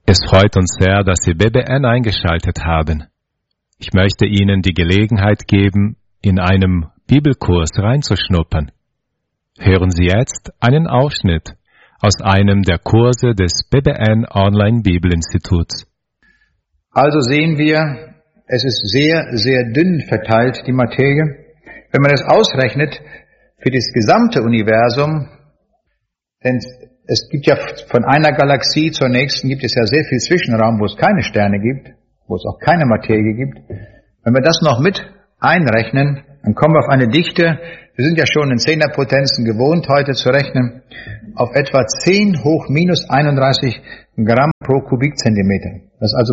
Es freut uns sehr, dass Sie BBN eingeschaltet haben. Ich möchte Ihnen die Gelegenheit geben, in einem Bibelkurs reinzuschnuppern. Hören Sie jetzt einen Ausschnitt aus einem der Kurse des BBN Online Bibelinstituts. Also sehen wir, es ist sehr, sehr dünn verteilt, die Materie. Wenn man es ausrechnet für das gesamte Universum, denn es gibt ja von einer Galaxie zur nächsten gibt es ja sehr viel Zwischenraum, wo es keine Sterne gibt, wo es auch keine Materie gibt. Wenn wir das noch mit einrechnen, dann kommen wir auf eine Dichte, wir sind ja schon in Zehnerpotenzen gewohnt, heute zu rechnen, auf etwa 10 hoch minus 31 Gramm pro Kubikzentimeter. Das ist also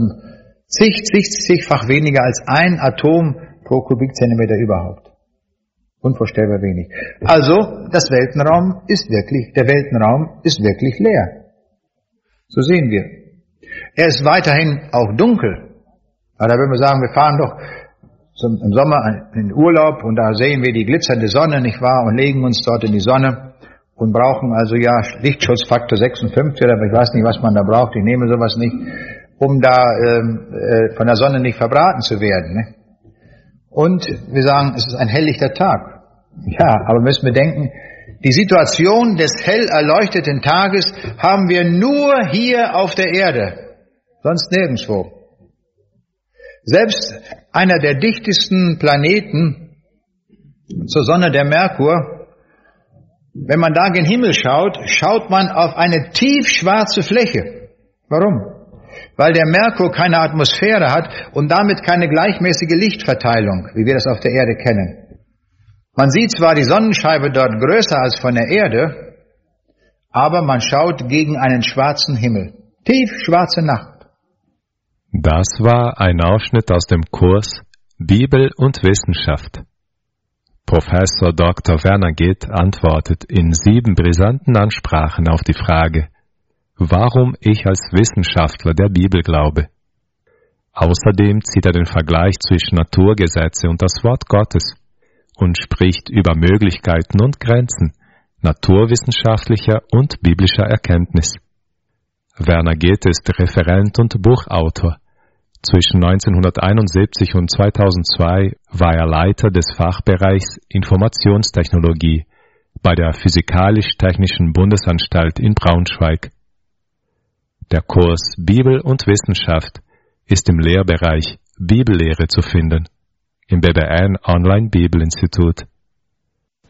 zigfach weniger als ein Atom pro Kubikzentimeter überhaupt. Unvorstellbar wenig. Also, der Weltenraum ist wirklich leer. So sehen wir. Er ist weiterhin auch dunkel. Aber da würden wir sagen, wir fahren doch im Sommer in den Urlaub und da sehen wir die glitzernde Sonne, nicht wahr, und legen uns dort in die Sonne und brauchen also ja Lichtschutzfaktor 56 oder ich weiß nicht, was man da braucht, ich nehme sowas nicht, um da von der Sonne nicht verbraten zu werden. Ne? Und wir sagen, es ist ein helllichter Tag. Ja, aber müssen wir denken, die Situation des hell erleuchteten Tages haben wir nur hier auf der Erde, sonst nirgendwo. Selbst einer der dichtesten Planeten zur Sonne, der Merkur, wenn man da gen Himmel schaut, schaut man auf eine tiefschwarze Fläche. Warum? Weil der Merkur keine Atmosphäre hat und damit keine gleichmäßige Lichtverteilung, wie wir das auf der Erde kennen. Man sieht zwar die Sonnenscheibe dort größer als von der Erde, aber man schaut gegen einen schwarzen Himmel. Tiefschwarze Nacht. Das war ein Ausschnitt aus dem Kurs Bibel und Wissenschaft. Professor Dr. Werner Gitt antwortet in 7 brisanten Ansprachen auf die Frage, warum ich als Wissenschaftler der Bibel glaube. Außerdem zieht er den Vergleich zwischen Naturgesetze und das Wort Gottes und spricht über Möglichkeiten und Grenzen naturwissenschaftlicher und biblischer Erkenntnis. Werner Gitt ist Referent und Buchautor. Zwischen 1971 und 2002 war er Leiter des Fachbereichs Informationstechnologie bei der Physikalisch-Technischen Bundesanstalt in Braunschweig. Der Kurs Bibel und Wissenschaft ist im Lehrbereich Bibellehre zu finden im BBN Online Bibelinstitut.